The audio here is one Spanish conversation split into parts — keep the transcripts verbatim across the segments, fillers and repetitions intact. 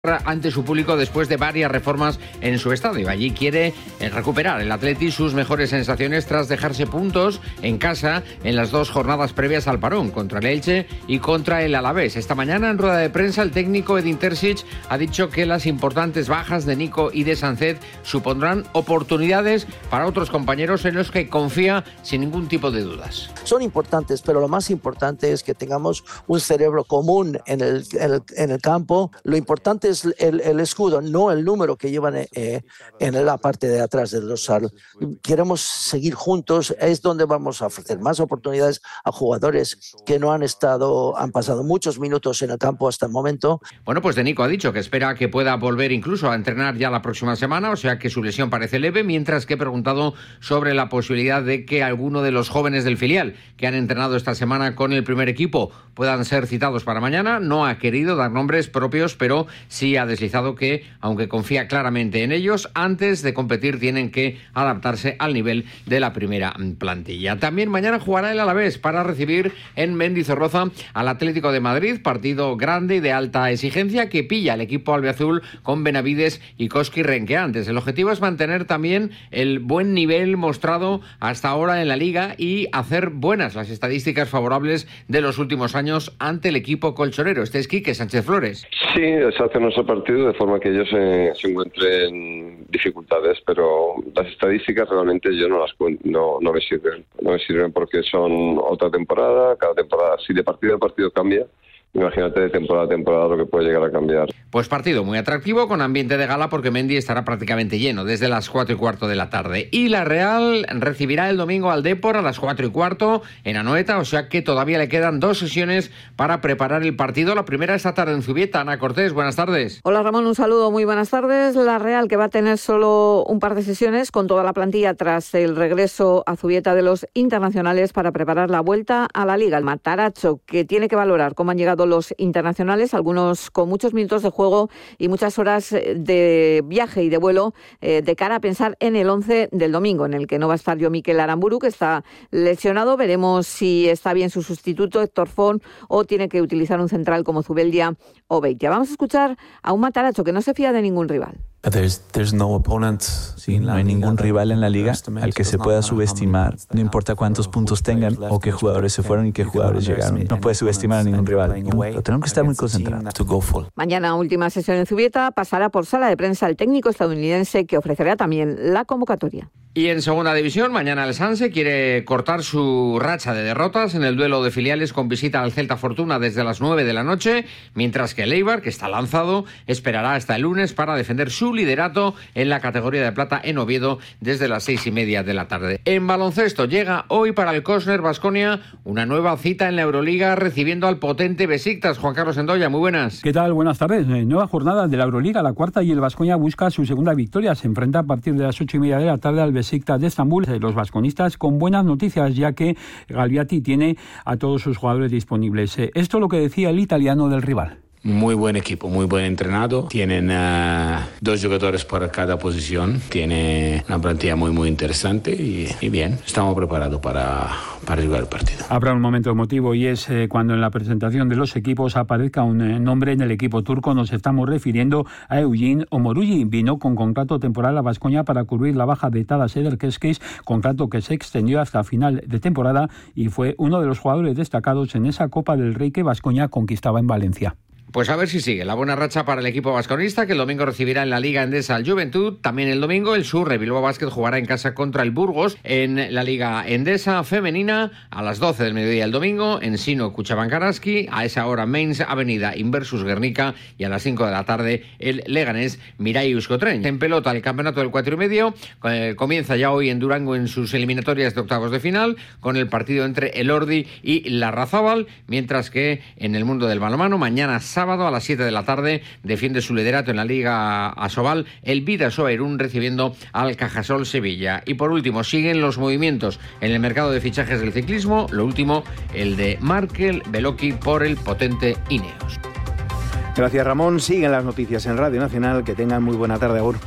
ante su público después de varias reformas en su estadio. Allí quiere recuperar el Atleti sus mejores sensaciones tras dejarse puntos en casa en las dos jornadas previas al parón, contra el Elche y contra el Alavés. Esta mañana en rueda de prensa el técnico Edin Terzic ha dicho que las importantes bajas de Nico y de Sánchez supondrán oportunidades para otros compañeros en los que confía sin ningún tipo de dudas. Son importantes, pero lo más importante es que tengamos un cerebro común en el, en el, en el campo. Lo importante es el, el escudo, no el número que llevan eh, en la parte de atrás del dorsal. Queremos seguir juntos, es donde vamos a ofrecer más oportunidades a jugadores que no han estado, han pasado muchos minutos en el campo hasta el momento. Bueno, pues de Nico ha dicho que espera que pueda volver incluso a entrenar ya la próxima semana, o sea que su lesión parece leve, mientras que he preguntado sobre la posibilidad de que alguno de los jóvenes del filial que han entrenado esta semana con el primer equipo puedan ser citados para mañana. No ha querido dar nombres propios, pero sí ha deslizado que, aunque confía claramente en ellos, antes de competir tienen que adaptarse al nivel de la primera plantilla. También mañana jugará el Alavés para recibir en Mendizorroza al Atlético de Madrid, partido grande y de alta exigencia que pilla al equipo albiazul con Benavides y Koski renqueantes. El objetivo es mantener también el buen nivel mostrado hasta ahora en la Liga y hacer buenas las estadísticas favorables de los últimos años ante el equipo colchonero. Este es Quique Sánchez Flores. Sí, se hace nuestro partido de forma que ellos se, se encuentren dificultades, pero las estadísticas realmente yo no las no, no me sirven. No me sirven porque son otra temporada, cada temporada, si de partido a partido cambia, imagínate de temporada a temporada lo que puede llegar a cambiar. Pues partido muy atractivo con ambiente de gala porque Mendy estará prácticamente lleno desde las cuatro y cuarto de la tarde. Y la Real recibirá el domingo al Depor a las cuatro y cuarto en Anoeta, o sea que todavía le quedan dos sesiones para preparar el partido. La primera esta tarde en Zubieta. Ana Cortés, buenas tardes. Hola Ramón, un saludo, muy buenas tardes. La Real que va a tener solo un par de sesiones con toda la plantilla tras el regreso a Zubieta de los internacionales para preparar la vuelta a la Liga. El Matarazzo que tiene que valorar cómo han llegado los internacionales, algunos con muchos minutos de juego y muchas horas de viaje y de vuelo eh, de cara a pensar en el once del domingo, en el que no va a estar yo Mikel Aramburu, que está lesionado. Veremos si está bien su sustituto, Héctor Font, o tiene que utilizar un central como Zubeldia o Beitia. Vamos a escuchar a un Matarazzo que no se fía de ningún rival. There's, there's no opponent, sí, no hay ningún rival en la liga al que se pueda subestimar, no importa cuántos puntos tengan o qué jugadores se fueron y qué jugadores llegaron. No puedes subestimar a ningún rival, pero tenemos que estar muy concentrados. Mañana, última sesión en Zubieta, pasará por sala de prensa el técnico estadounidense que ofrecerá también la convocatoria. Y en segunda división, mañana el Sanse quiere cortar su racha de derrotas en el duelo de filiales con visita al Celta Fortuna desde las nueve de la noche, mientras que el Eibar, que está lanzado, esperará hasta el lunes para defender su liderato en la categoría de plata en Oviedo desde las seis y media de la tarde. En baloncesto llega hoy para el Cosner Baskonia una nueva cita en la Euroliga recibiendo al potente Besiktas. Juan Carlos Endoya, muy buenas. ¿Qué tal? Buenas tardes. Nueva jornada de la Euroliga, la cuarta, y el Baskonia busca su segunda victoria. Se enfrenta a partir de las ocho y media de la tarde al Besiktas de Estambul. Los baskonistas con buenas noticias, ya que Galviati tiene a todos sus jugadores disponibles. Esto es lo que decía el italiano del rival. Muy buen equipo, muy buen entrenado. Tienen uh, dos jugadores por cada posición. Tiene una plantilla muy, muy interesante y, y bien, estamos preparados para, para jugar el partido. Habrá un momento emotivo y es eh, cuando en la presentación de los equipos aparezca un eh, nombre en el equipo turco. Nos estamos refiriendo a Eugene Omoruyi. Vino con contrato temporal a Baskonia para cubrir la baja de Tadas Ederkeskis, contrato que se extendió hasta final de temporada y fue uno de los jugadores destacados en esa Copa del Rey que Baskonia conquistaba en Valencia. Pues a ver si sigue la buena racha para el equipo vasconista, que el domingo recibirá en la Liga Endesa al Juventud. También el domingo el Surre Bilbao Basket jugará en casa contra el Burgos en la Liga Endesa femenina a las doce del mediodía el domingo. En Sino Cuchabank Araski, a esa hora Mainz Avenida Inversus Guernica, y a las cinco de la tarde el Leganés Mirai Euskotren. En pelota el campeonato del cuatro y medio eh, comienza ya hoy en Durango en sus eliminatorias de octavos de final con el partido entre el Ordi y Larrazábal, mientras que en el mundo del balonmano mañana sábado a las siete de la tarde defiende su liderato en la Liga Asobal el Bidasoa Irún recibiendo al Cajasol Sevilla. Y por último siguen los movimientos en el mercado de fichajes del ciclismo, lo último el de Markel Beloki por el potente Ineos. Gracias Ramón, siguen las noticias en Radio Nacional, que tengan muy buena tarde. Agur.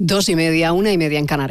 Dos y media, una y media en Canarias.